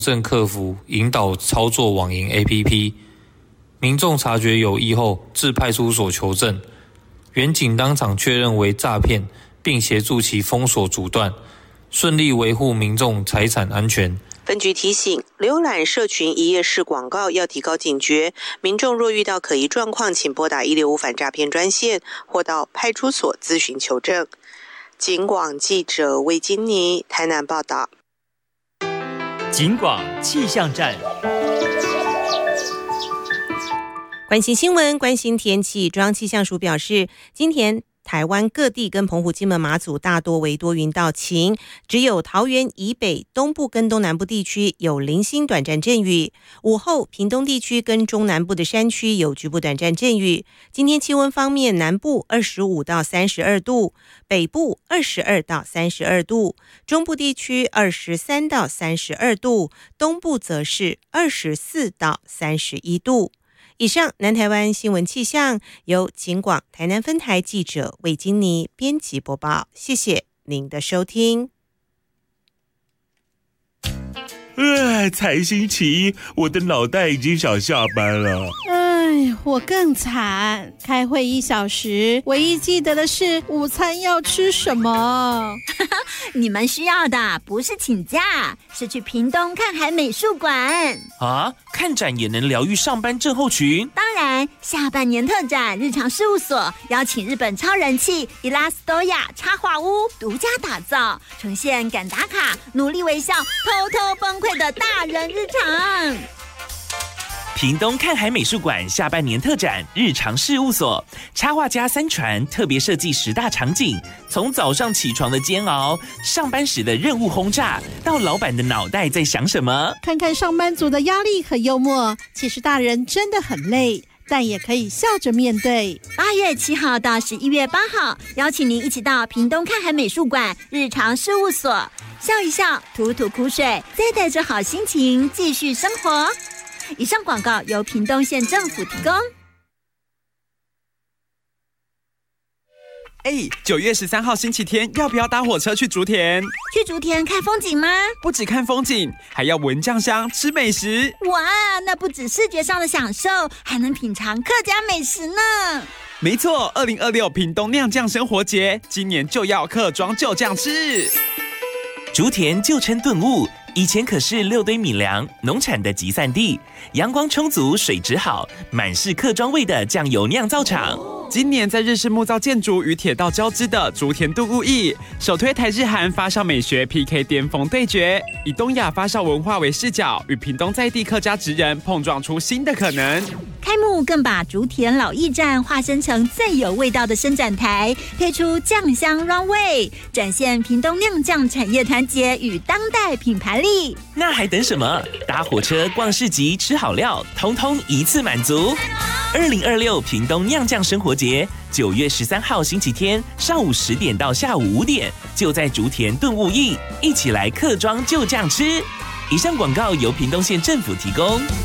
正客服引导操作网银 APP， 民众察觉有异后至派出所求证，员警当场确认为诈骗，并协助其封锁阻断，顺利维护民众财产安全。 分局提醒，浏览社群一页式广告要提高警觉，民众若遇到可疑状况，请拨打165反诈骗专线或到派出所咨询求证。警广记者魏金妮台南报道。 警广气象站， 关心新闻，关心天气。中央气象署表示，今天台湾各地跟澎湖、金门、马祖大多为多云到晴，只有桃园以北、东部跟东南部地区有零星短暂阵雨。午后，屏东地区跟中南部的山区有局部短暂阵雨。今天气温方面，南部25到32度，北部22到32度，中部地区23到32度，东部则是24到31度。以上南台湾新闻气象由警广台南分台记者魏金妮编辑播报，谢谢您的收听。 才星期一，我的脑袋已经想下班了。 我更惨，开会1小时，唯一记得的是午餐要吃什么。 你们需要的不是请假，是去屏东看海美术馆啊！看展也能疗愈上班症候群。 当然，下半年特展日常事务所邀请日本超人气伊拉斯多亚插画屋独家打造，呈现赶打卡、努力微笑、偷偷崩溃的大人日常。 屏东看海美术馆下半年特展日常事务所，插画家3传特别设计10大场景，从早上起床的煎熬，上班时的任务轰炸，到老板的脑袋在想什么。 看看上班族的压力和幽默，其实大人真的很累，但也可以笑着面对。 8月7号到11月8号，邀请您一起到屏东看海美术馆日常事务所，笑一笑，吐吐苦水，再带着好心情继续生活。以上广告由屏东县政府提供。 9月13号星期天，要不要搭火车去竹田？ 去竹田看风景吗？ 不只看风景，还要闻酱香、吃美食。 哇，那不止视觉上的享受，还能品尝客家美食呢。 没错，2026屏东酿酱生活节，今年就要客庄就酱吃。 竹田旧称顿悟，以前可是6堆米粮农产的集散地，阳光充足，水质好，满是客庄味的酱油酿造厂。 今年在日式木造建筑与铁道交织的竹田顿悟驿，首推台日韩发酵美学 PK 巅峰对决，以东亚发酵文化为视角，与屏东在地客家职人碰撞出新的可能。 开幕更把竹田老驿站化身成最有味道的伸展台，推出酱香 Runway， 展现屏东酿酱产业团结与当代品牌力。 那还等什么？搭火车、逛市集、吃好料，通通一次满足。2026屏东酿酱生活节，9月13号星期天上午10点到下午5点，就在竹田顿悟驿，一起来客庄就酱吃。以上广告由屏东县政府提供。